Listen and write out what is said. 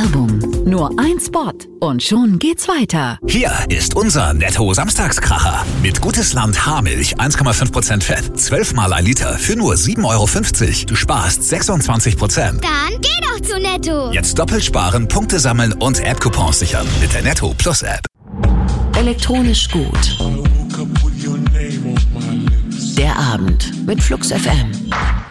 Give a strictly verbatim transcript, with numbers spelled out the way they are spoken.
Werbung. Nur ein Spot und schon geht's weiter. Hier ist unser Netto-Samstagskracher. Mit Gutes-Land Haarmilch eins Komma fünf Prozent Fett, zwölf Mal ein Liter für nur sieben Euro fünfzig. Du sparst sechsundzwanzig Prozent. Dann geh doch zu Netto. Jetzt doppelt sparen, Punkte sammeln und App-Coupons sichern mit der Netto Plus App. Elektronisch gut. Der Abend mit Flux F M.